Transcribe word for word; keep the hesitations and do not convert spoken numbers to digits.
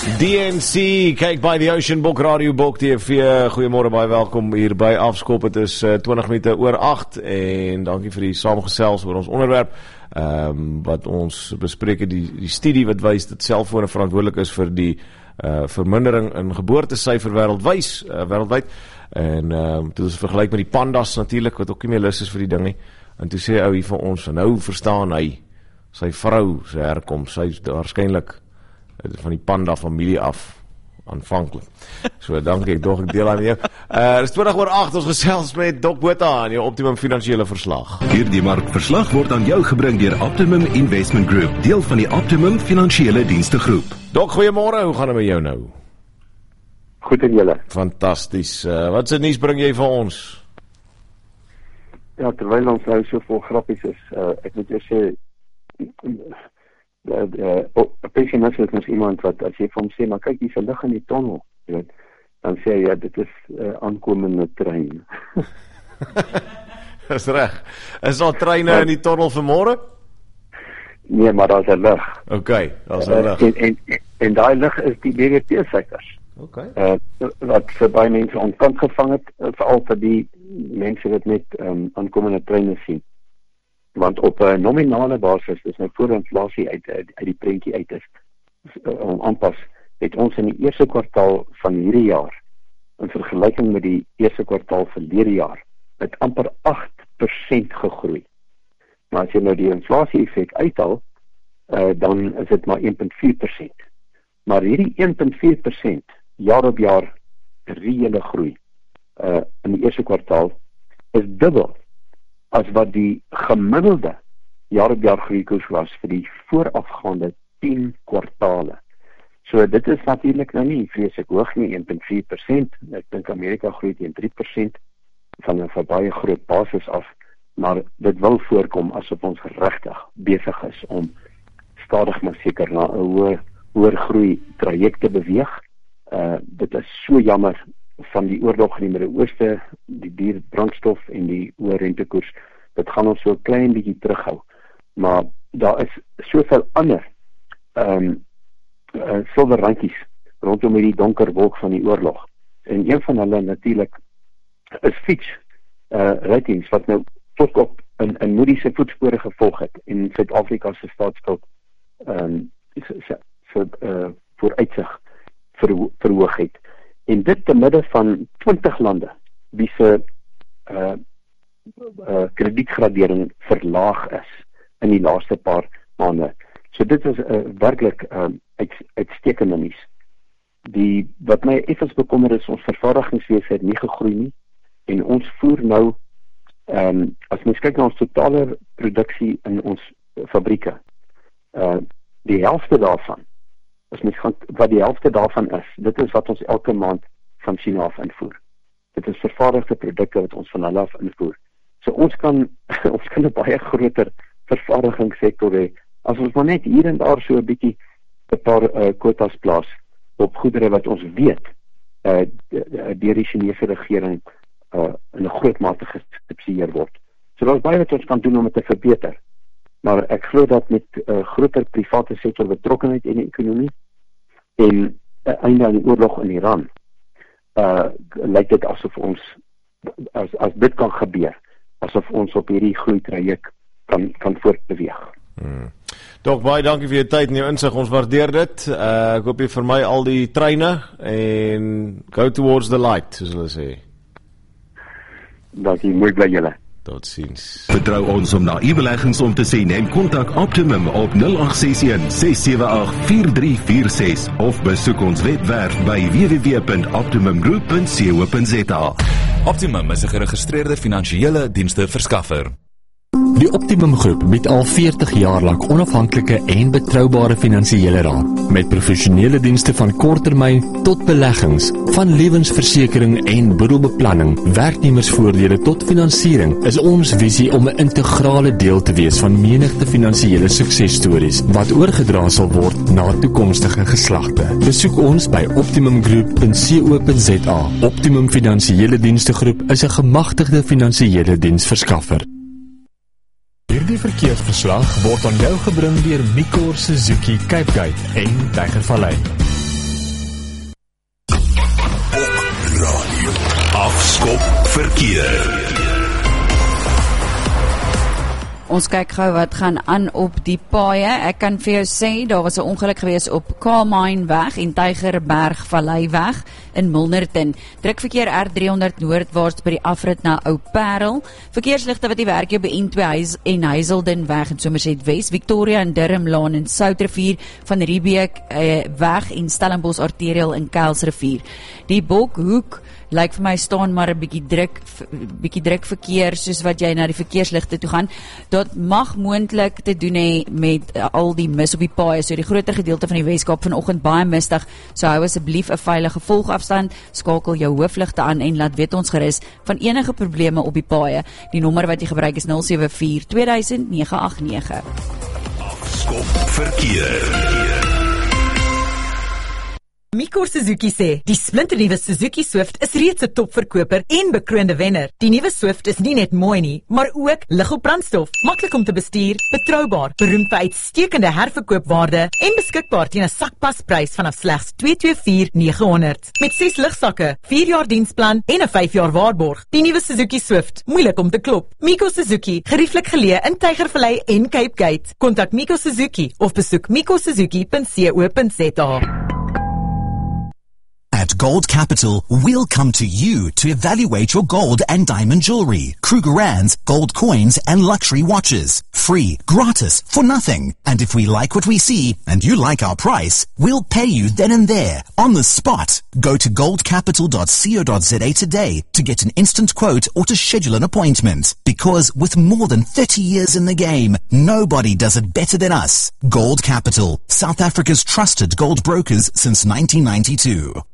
D N C, kyk by die Ocean Book Radio Book T V. Goeiemôre, baie welkom hier by Afskop. Het is uh, twintig minute oor agt en dankie vir die saamgesels oor ons onderwerp. Um, wat ons bespreek, die, die studie wat wys dat selfone verantwoordelik is vir die uh, vermindering in geboortesyfer wêreldwys, uh, wêreldwyd. En um, toe ons vergelyk met die pandas natuurlik, wat ook nie meer lus is vir die ding nie. En toe sê ou hier vir ons, nou verstaan hy sy vrou se herkoms, sy is waarskynlik van die panda familie af, aanvanklik. So, dankie, Dok, ek deel aan jou. Uh, is twintig oor agt, ons gesels met Dok Botha aan jou Optimum Finansiële Verslag. Hierdie markverslag word aan jou gebring deur Optimum Investment Group, deel van die Optimum Finansiële Dienste Groep. Dok, goeiemôre, hoe gaan dit met jou nou? Goed en julle. Fantasties. Uh, wat se nuus bring jy vir ons? Ja, terwyl ons nou so vol grappies is, uh, ek moet jou sê, Uh, uh, oh, 'n pessimist is iemand wat as jy vir hom sê, maar kyk, hier's 'n lig in die tonnel, jy weet, dan sê hy, ja, dit is 'n uh, aankomende trein. Dis reg. Is daar treine ja. in die tonnel vanmôre? Nee, maar daar's 'n lig. OK, daar's 'n lig. Uh, en en, en, en daai lig is die B B P-syfers. OK. Uh, wat vir baie mense onkant gevang het, uh, veral vir die mense wat net um, aankomende treine sien. Want op 'n uh, nominale basis, dis nou voor inflasie uit, uit, uit die prentjie uit is, om uh, aanpas, het ons in die eerste kwartaal van hierdie jaar, in vergelyking met die eerste kwartaal verlede jaar, met amper agt persent gegroei. Maar as jy nou die inflasie effek uithaal, uh, dan is dit maar een komma vier persent. Maar hierdie een komma vier persent jaar op jaar reële groei uh, in die eerste kwartaal is dubbel as wat die gemiddelde jaar op jaar groeikoers was vir die voorafgaande tien kwartale. So dit is natuurlik nou nie vreeslik hoog nie, een komma vier persent. Ek dink Amerika groei teen drie persent van 'n baie groot basis af, maar dit wil voorkom asof ons regtig besig is om stadig maar seker na 'n hoër hoër groei traject te beweeg. Uh, dit is so jammer van die oorlog in die Midde-Ooste, die duur brandstof en die hoë rentekoers, dit gaan ons so 'n klein bietjie terughou. Maar daar is soveel ander ehm um, uh, silwer randjies rondom hierdie donker wolk van die oorlog. En een van hulle natuurlik is Fitch uh, ratings wat nou tot op in, in Moody's se voetspore gevolg het en Suid-Afrika se staatsskuld ehm um, vir uh, vooruitsig verho verhoog het. En dit te midde van twintig lande wie se uh, uh, kredietgradering verlaag is in die laaste paar maande. So dit is uh, werklik uh, uit, uitstekende nuus. Die wat my effens bekommer is, ons vervaardigingswese het nie gegroei nie en ons voer nou um, as mens kyk na ons totale produksie in ons fabrieke, uh, die helfte daarvan as mens gaan, wat die helfte daarvan is, dit is wat ons elke maand van China af invoer. Dit is vervaardigde produkte wat ons van hulle af invoer. So ons kan, ons kan 'n baie groter vervaardigingssektor hê, as ons maar net hier en daar so 'n bietjie 'n paar uh, quotas plaas op goedere wat ons weet uh, deur die Chinese regering uh, in 'n groot mate gesubsidieer word. So daar is baie wat ons kan doen om dit te verbeter. Maar ek glo dat met 'n uh, groter private sektor betrokkenheid in die ekonomie en 'n uh, einde aan die oorlog in Iran, uh, lyk dit asof ons, as, as dit kan gebeur, asof ons op hierdie groeitraject kan, kan voortbeweeg. Hmm. Dok, baie dankie vir jou tyd en jou insig, ons waardeer dit. Uh, ek hoop jy vir my al die treine en go towards the light, soos hulle sê. Dankie, mooi bly julle. Tot ziens. Vertrou ons om na u beleggings om te sien. Neem kontak Optimum op nul agt ses een ses sewe agt vier drie vier ses of besoek ons webwerf by w w w punt optimum group punt co punt z a. Optimum is 'n geregistreerde finansiële dienste verskaffer. Die Optimum Groep bied al veertig jaar lank onafhanklike en betroubare finansiële raad, met professionele dienste van korttermyn tot beleggings, van lewensversekering en boedelbeplanning, werknemersvoordele tot finansiering, is ons visie om 'n integrale deel te wees van menigte finansiële suksesstories wat oorgedra sal word na toekomstige geslagte. Besoek ons by optimum group punt co punt z a. Optimum Finansiële Dienste Groep is 'n gemagtigde finansiële diensverskaffer. Hierdie verkeersverslag word aan jou gebring deur Mikor Suzuki Cape Gate en Tygervallei. Afskop verkeer. Ons kyk gou wat gaan aan op die paaie. Ek kan vir jou sê, daar was 'n ongeluk gewees op Kaalmynweg en Tygerberg Valleiweg in Milnerton. Drukverkeer R driehonderd noordwaarts by die afrit na Ou Parel. Verkeersligte wat die werk jou by N twee Huis en Hazeldenweg in Somerset West, Victoria en Durhamlaan in Soutrivier, van Riebeek eh, weg en Stellenbosch arterial in Kuilsrivier. Die Bokhoek lyk vir my staan maar 'n bietjie druk bietjie druk verkeer soos wat jy na die verkeersligte toe gaan. Dit mag moontlik te doen hê met uh, al die mis op die paaie. So die groter gedeelte van die Weskaap vanoggend baie mistig. So hou asseblief 'n veilige volgafstand, skakel jou hoofligte aan en laat weet ons gerus van enige probleme op die paaie. Die nommer wat jy gebruik is nul sewe vier twee duisend nege agt nege. Afskop verkeer. Miko Suzuki sê, die splinternuwe Suzuki Swift is reeds 'n topverkoper en bekroonde wenner. Die nuwe Swift is nie net mooi nie, maar ook lig op brandstof, maklik om te bestuur, betroubaar, beroemd vir uitstekende herverkoopwaarde en beskikbaar teen 'n sakpasprys vanaf slegs twee twee vier nege honderd. Met ses ligsakke, vier jaar diensplan en 'n vyf jaar waarborg. Die nuwe Suzuki Swift, moeilik om te klop. Miko Suzuki, gerieflik geleë in Tygervallei en Cape Gate. Kontak Miko Suzuki of besoek miko suzuki punt co punt za. At Gold Capital, we'll come to you to evaluate your gold and diamond jewelry, Krugerrands, gold coins and luxury watches. Free, gratis, for nothing. And if we like what we see and you like our price, we'll pay you then and there, on the spot. Go to gold capital dot co dot za today to get an instant quote or to schedule an appointment. Because with more than thirty years in the game, nobody does it better than us. Gold Capital, South Africa's trusted gold brokers since nineteen ninety-two.